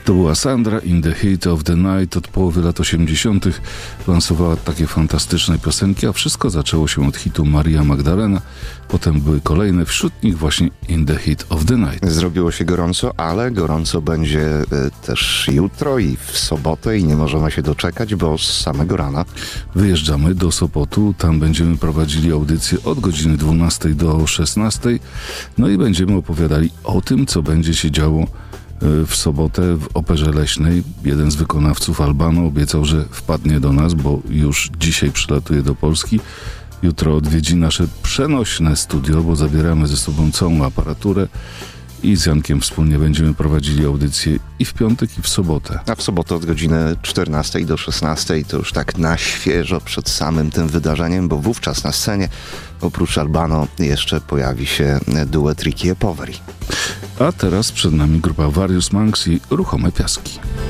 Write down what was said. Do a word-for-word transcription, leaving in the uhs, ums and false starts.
To była Sandra in the Heat of the Night. Od połowy lat osiemdziesiątych lansowała takie fantastyczne piosenki, a wszystko zaczęło się od hitu Maria Magdalena. Potem były kolejne, wśród nich właśnie In the Heat of the Night. Zrobiło się gorąco, ale gorąco będzie y, też jutro i w sobotę i nie możemy się doczekać, bo z samego rana Wyjeżdżamy do Sopotu, tam będziemy prowadzili audycję od godziny dwunastej do szesnastej. No i będziemy opowiadali o tym, co będzie się działo w sobotę w Operze Leśnej. Jeden z wykonawców, Albano, obiecał, że wpadnie do nas, bo już dzisiaj przylatuje do Polski. Jutro odwiedzi nasze przenośne studio, bo zabieramy ze sobą całą aparaturę i z Jankiem wspólnie będziemy prowadzili audycję i w piątek, i w sobotę. A w sobotę od godziny czternastej do szesnastej to już tak na świeżo przed samym tym wydarzeniem, bo wówczas na scenie oprócz Albano jeszcze pojawi się duet Ricky e Poveri. A teraz przed nami grupa Various Monks i Ruchome Piaski.